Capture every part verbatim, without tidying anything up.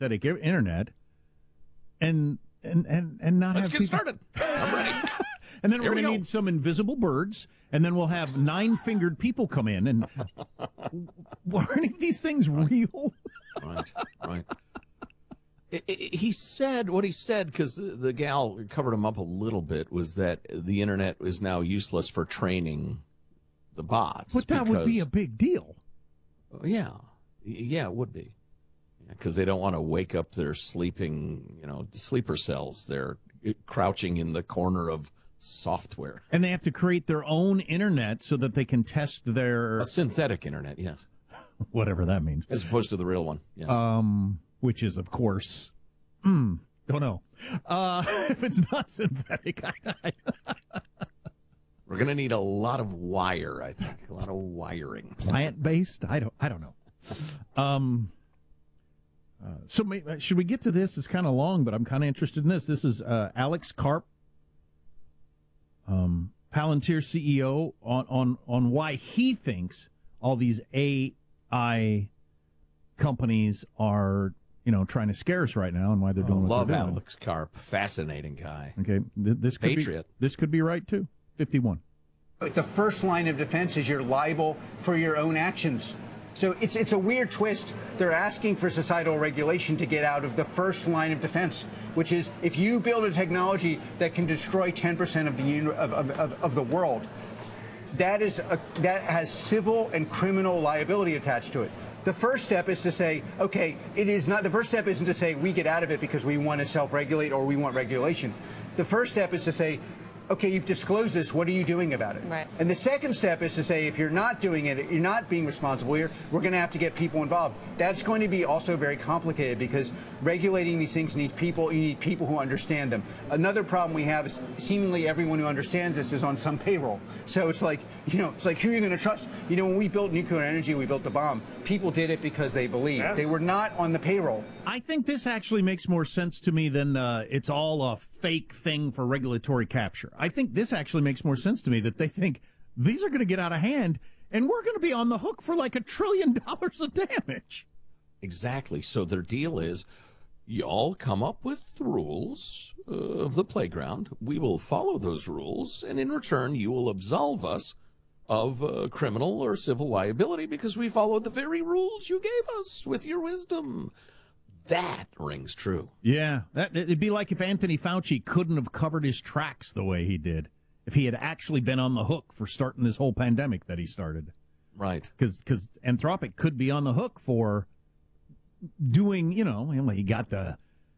synthetic I- internet and and and, and not Let's have get people... started. I'm ready. And then Here we're we going to go. need some invisible birds, and then we'll have nine-fingered people come in. And are any of these things real? Right, right. I- I- He said what he said, because the, the gal covered him up a little bit, was that the internet is now useless for training the bots. But that would be a because- big deal. Yeah, yeah, it would be, because they don't want to wake up their sleeping, you know, sleeper cells. They're crouching in the corner of software. And they have to create their own internet so that they can test their A synthetic internet, yes, whatever that means. as opposed to the real one. Yes. Um, which is, of course, mm, don't know. Uh, if it's not synthetic, I, I, We're going to need a lot of wire, I think, a lot of wiring. plant-based. I don't. I don't know. Um. Uh, so may, should we get to this? It's kind of long, but I'm kind of interested in this. This is uh, Alex Karp, um, Palantir C E O, on, on on why he thinks all these A I companies are, you know, trying to scare us right now, and why they're doing Oh, what love they're doing. Alex Karp, fascinating guy. Okay, th- this could Patriot. be this could be right too. fifty-one. The first line of defense is you're liable for your own actions. So it's it's a weird twist. They're asking for societal regulation to get out of the first line of defense, which is if you build a technology that can destroy ten percent of the uni- of, of, of, of the world, that is a, that has civil and criminal liability attached to it. The first step is to say, okay, it is not. The first step isn't to say we get out of it because we want to self-regulate or we want regulation. The first step is to say, okay, you've disclosed this, what are you doing about it? Right. And the second step is to say, if you're not doing it, you're not being responsible here, we're going to have to get people involved. That's going to be also very complicated because regulating these things needs people, you need people who understand them. Another problem we have is seemingly everyone who understands this is on some payroll. So it's like, you know, it's like, who are you going to trust? You know, when we built nuclear energy, we built the bomb, people did it because they believed. Yes. They were not on the payroll. I think this actually makes more sense to me than uh, it's all a fake thing for regulatory capture. I think this actually makes more sense to me that they think these are going to get out of hand and we're going to be on the hook for like a trillion dollars of damage. Exactly. So their deal is, y'all come up with the rules uh, of the playground. We will follow those rules, and in return, you will absolve us of uh, criminal or civil liability because we followed the very rules you gave us with your wisdom. That rings true. Yeah, that, it'd be like if Anthony Fauci couldn't have covered his tracks the way he did, if he had actually been on the hook for starting this whole pandemic that he started. Right. Because Anthropic could be on the hook for doing, you know, he got the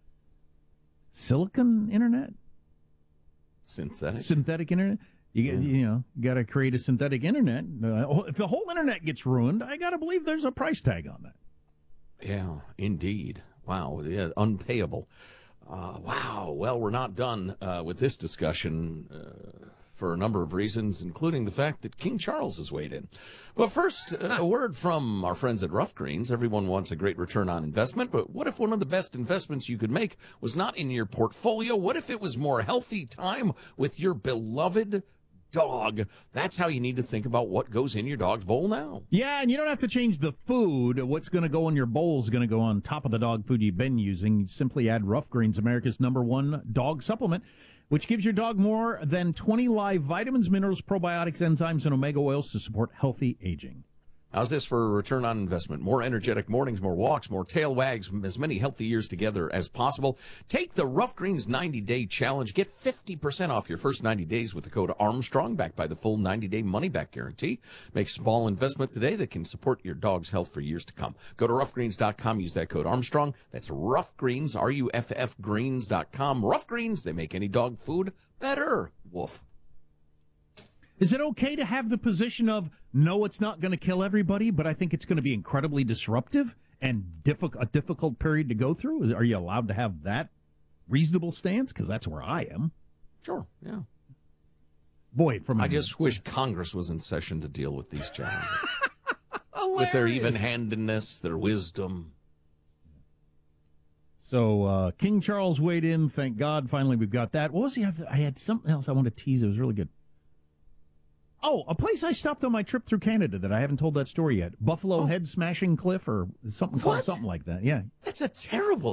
silicon internet, Synthetic. synthetic internet. You get, you know, you got to create a synthetic internet. Uh, if the whole internet gets ruined, I got to believe there's a price tag on that. Yeah, indeed. Wow. Yeah, unpayable. Uh, wow. Well, we're not done uh, with this discussion uh, for a number of reasons, including the fact that King Charles has weighed in. But first, uh, a word from our friends at Rough Greens. Everyone wants a great return on investment, but what if one of the best investments you could make was not in your portfolio? What if it was more healthy time with your beloved dog? That's how you need to think about what goes in your dog's bowl now. Yeah, and you don't have to change the food. What's going to go in your bowl is going to go on top of the dog food you've been using. You simply add Rough Greens, America's number one dog supplement, which gives your dog more than twenty live vitamins, minerals, probiotics, enzymes, and omega oils to support healthy aging. How's this for a return on investment? More energetic mornings, more walks, more tail wags, as many healthy years together as possible. Take the Rough Greens ninety-day challenge. Get fifty percent off your first ninety days with the code Armstrong, backed by the full ninety-day money-back guarantee. Make a small investment today that can support your dog's health for years to come. Go to rough greens dot com. Use that code Armstrong. That's Rough Greens, R U F F greens dot com. Rough Greens, they make any dog food better. Woof. Is it okay to have the position of, no, it's not going to kill everybody, but I think it's going to be incredibly disruptive and diffi- a difficult period to go through? Is, are you allowed to have that reasonable stance? Because that's where I am. Sure, yeah. Boy, from I just wish Congress was in session to deal with these challenges. Hilarious. With their even-handedness, their wisdom. So uh, King Charles weighed in. Thank God. Finally, we've got that. What was he? I had something else I wanted to tease. It was really good. Oh, a place I stopped on my trip through Canada that I haven't told that story yet. Buffalo Oh. Head Smashing Cliff or something called What? something like that. Yeah. That's a terrible